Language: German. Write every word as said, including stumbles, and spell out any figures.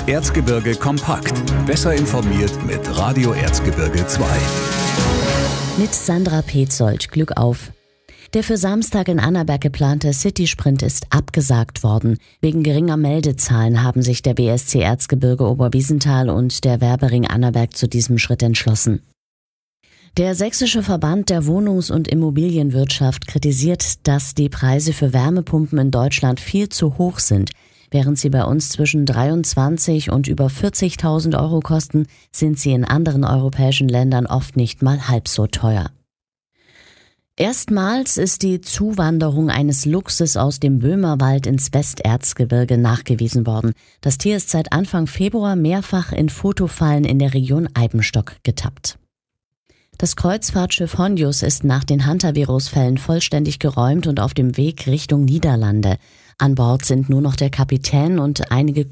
Erzgebirge kompakt. Besser informiert mit Radio Erzgebirge zwei. Mit Sandra Petzold. Glück auf. Der für Samstag in Annaberg geplante City-Sprint ist abgesagt worden. Wegen geringer Meldezahlen haben sich der B S C Erzgebirge Oberwiesenthal und der Werbering Annaberg zu diesem Schritt entschlossen. Der Sächsische Verband der Wohnungs- und Immobilienwirtschaft kritisiert, dass die Preise für Wärmepumpen in Deutschland viel zu hoch sind. Während sie bei uns zwischen dreiundzwanzig und über vierzigtausend Euro kosten, sind sie in anderen europäischen Ländern oft nicht mal halb so teuer. Erstmals ist die Zuwanderung eines Luchses aus dem Böhmerwald ins Westerzgebirge nachgewiesen worden. Das Tier ist seit Anfang Februar mehrfach in Fotofallen in der Region Eibenstock getappt. Das Kreuzfahrtschiff Honjus ist nach den Hantavirus-Fällen vollständig geräumt und auf dem Weg Richtung Niederlande. An Bord sind nur noch der Kapitän und einige